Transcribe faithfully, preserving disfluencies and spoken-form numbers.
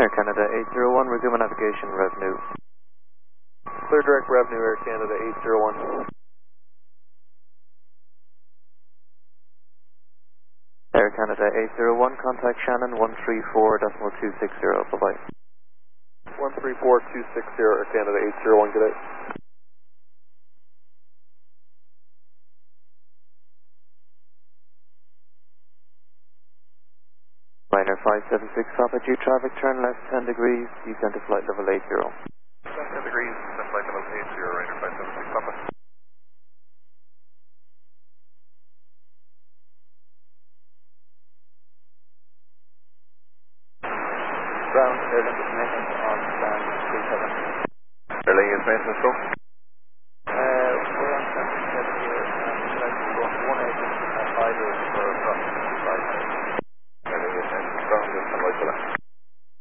Air Canada eight zero one, resume navigation, revenue. Clear direct revenue, Air Canada eight zero one. Air Canada eight zero one, contact Shannon one three four point two six zero, bye-bye. one three four two six zero, Air Canada eight zero one, good day. Liner five seven six, Papa G traffic, turn left ten degrees, descend to flight level eight zero. ten degrees, descend flight level eight zero, Rainer five seven six, Papa. Ground, Airlink is maintenance on stand three seven. Airlink is maintenance, go.